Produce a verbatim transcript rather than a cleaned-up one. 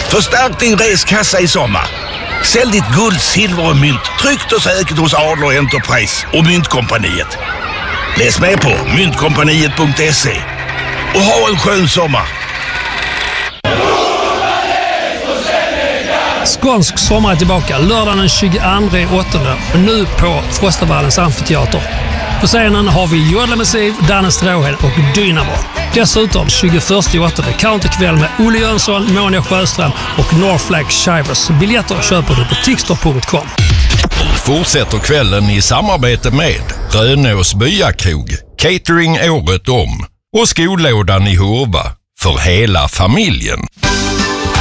Förstärk din reskassa i sommar. Sälj ditt guld, silver och mynt tryggt och säkert hos Adler Enterprise och Myntkompaniet. Läs med på myntkompaniet punkt se och ha en skön sommar. Skånsk sommar är tillbaka lördagen den tjugoandra åttonde och nu på Frostavallens amfiteater. På scenen har vi Jodla Massiv, Danne Stråhed och Dynamo. Dessutom tjugoförsta åttonde counterkväll med Olle Jönsson, Monia Sjöström och Northflag Shivers. Biljetter köper du på tixter punkt com. Fortsätter kvällen i samarbete med Rönås Byakrog, catering året om och skolådan i Hurva för hela familjen.